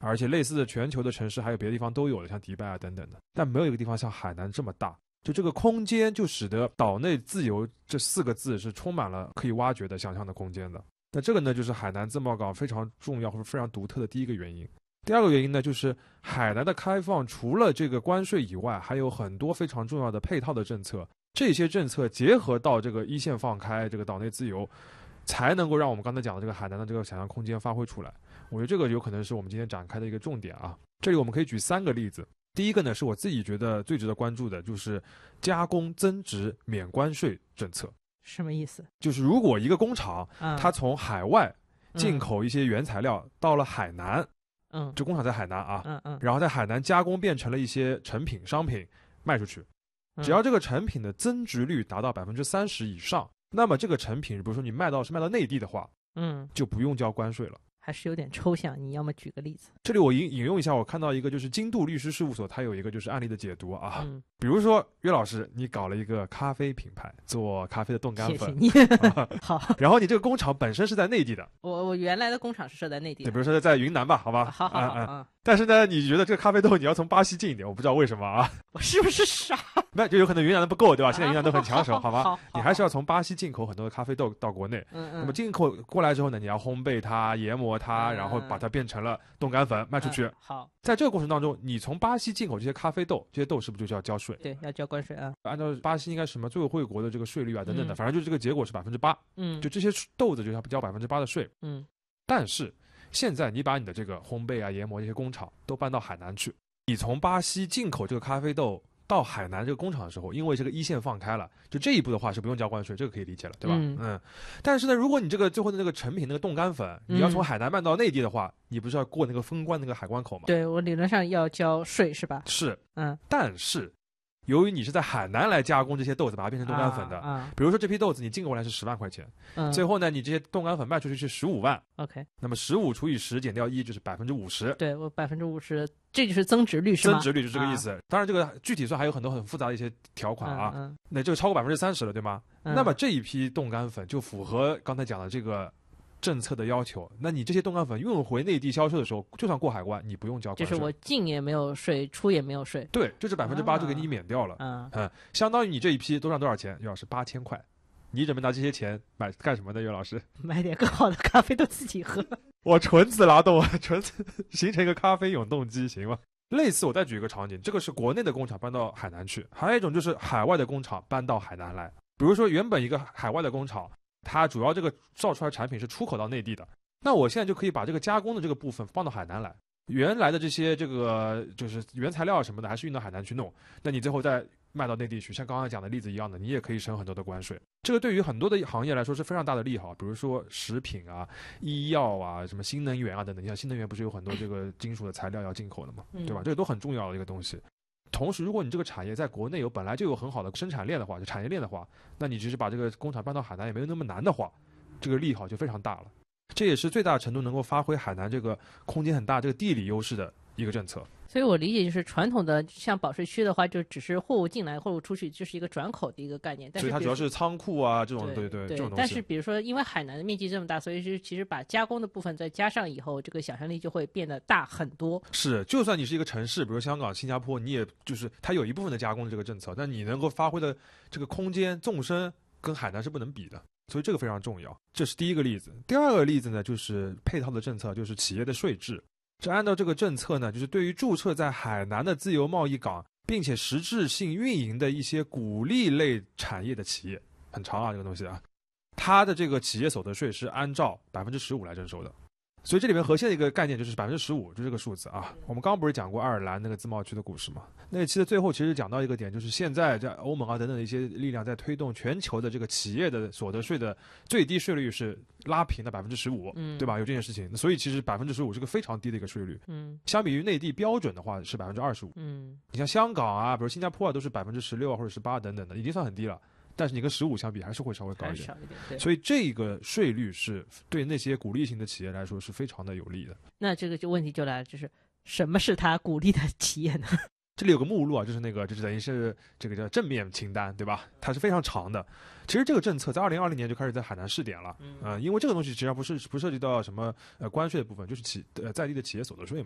而且类似的全球的城市还有别的地方都有的，像迪拜啊等等的，但没有一个地方像海南这么大。就这个空间就使得岛内自由这4个字是充满了可以挖掘的想象的空间的。那这个呢，就是海南自贸港非常重要或者非常独特的第一个原因。第二个原因呢，就是海南的开放除了这个关税以外，还有很多非常重要的配套的政策，这些政策结合到这个一线放开，这个岛内自由，才能够让我们刚才讲的这个海南的这个想象空间发挥出来。我觉得这个有可能是我们今天展开的一个重点啊。这里我们可以举3个例子。第一个呢，是我自己觉得最值得关注的，就是加工增值免关税政策。 什么意思？ 就是如果一个工厂，它从海外进口一些原材料到了海南，这工厂在海南啊，然后在海南加工变成了一些成品商品卖出去，只要这个成品的增值率达到30%以上，那么这个成品，比如说你卖到内地的话，就不用交关税了。 还是有点抽象，你要么举个例子。 这里我引用一下，我看到一个就是金度律师事务所，它有一个就是案例的解读啊。比如说岳老师，你搞了一个咖啡品牌，做咖啡的冻干粉， 谢谢你。好。 然后你这个工厂本身是在内地的， 我原来的工厂是设在内地的， 比如说在云南吧，好吧。 好。 但是呢，你觉得这个咖啡豆你要从巴西进一点，我不知道为什么啊？ 我是不是傻？ 那就有可能云南的不够，对吧？现在云南都很抢手，好吧？ 好， 你还是要从巴西进口很多的咖啡豆到国内。那么进口过来之后呢，你要烘焙它、研磨它，然后把它变成了冻干粉卖出去。 好， 在这个过程当中，你从巴西进口这些咖啡豆，这些豆是不是就要交税？ 对，要交关税啊。 按照巴西应该什么最惠国的这个税率啊等等的，反正就是这个结果是8%。就这些豆子就要交8%的税。但是现在你把你的这个烘焙啊、研磨这些工厂都搬到海南去，你从巴西进口这个咖啡豆到海南这个工厂的时候，因为这个一线放开了，就这一步的话是不用交关税，这个可以理解了，对吧？但是呢，如果你这个最后的那个成品那个冻干粉，你要从海南卖到内地的话，你不是要过那个封关那个海关口吗？ 对，我理论上要交税是吧？ 是，但是由于你是在海南来加工这些豆子，把它变成冻干粉的，比如说这批豆子你进过来是10万块钱，最后呢，你这些冻干粉卖出去是15万 ，OK， 那么15除以10减掉1就是50%， 对，我50%，这就是增值率是吗？ 增值率就是这个意思。当然，这个具体算还有很多很复杂的一些条款啊，那这个超过30%了，对吗？那么这一批冻干粉就符合刚才讲的这个政策的要求，那你这些冻干粉运回内地销售的时候，就算过海关，你不用交关税， 就是我进也没有税，出也没有税。 对，就是8%就给你免掉了。相当于你这一批都赚多少钱？岳老师，8000块。你准备拿这些钱买干什么呢？岳老师， 买点更好的咖啡豆自己喝。 我纯自拉动，纯形成一个咖啡永动机，行吗？类似，我再举一个场景，这个是国内的工厂搬到海南去，还有一种就是海外的工厂搬到海南来。比如说，原本一个海外的工厂，它主要这个造出来的产品是出口到内地的，那我现在就可以把这个加工的这个部分放到海南来，原来的这些这个就是原材料什么的还是运到海南去弄，那你最后再卖到内地去，像刚刚讲的例子一样的，你也可以省很多的关税。这个对于很多的行业来说是非常大的利好，比如说食品啊、医药啊、什么新能源啊等等。你像新能源不是有很多这个金属的材料要进口的嘛，对吧？这个都很重要的一个东西。同时，如果你这个产业在国内本来就有很好的生产链的话，就产业链的话，那你只是把这个工厂搬到海南也没有那么难的话，这个利好就非常大了。这也是最大程度能够发挥海南这个空间很大、这个地理优势的一个政策。 所以我理解就是传统的像保税区的话，就只是货物进来、货物出去，就是一个转口的一个概念。但是所以它主要是仓库啊这种，对这种东西。 但是比如说，因为海南的面积这么大，所以是其实把加工的部分再加上以后，这个想象力就会变得大很多。 是，就算你是一个城市，比如香港、新加坡，你也就是它有一部分的加工的这个政策，但你能够发挥的这个空间纵深跟海南是不能比的。所以这个非常重要，这是第一个例子。第二个例子呢，就是配套的政策，就是企业的税制。这按照这个政策呢，就是对于注册在海南的自由贸易港，并且实质性运营的一些鼓励类产业的企业，很长啊这个东西啊，它的这个企业所得税是按照15%来征收的。所以这里面核心的一个概念就是15%，就这个数字啊。我们刚刚不是讲过爱尔兰那个自贸区的故事吗？那一期的最后其实讲到一个点，就是现在在欧盟啊等等的一些力量在推动全球的这个企业的所得税的最低税率是拉平的15%，对吧？有这件事情，所以其实15%是个非常低的一个税率。相比于内地标准的话是25%。你像香港啊，比如新加坡啊，都是16%或者18%等等的，已经算很低了。但是你跟15相比还是会稍微高一点，所以这个税率是对那些鼓励型的企业来说是非常的有利的。 那这个问题就来了，就是什么是他鼓励的企业呢？ 这里有个目录啊，就是就是等于是这个叫正面清单，对吧？它是非常长的。其实这个政策在2020年就开始在海南试点了，因为这个东西实际上不涉及到什么关税的部分，就是在地的企业所得税嘛。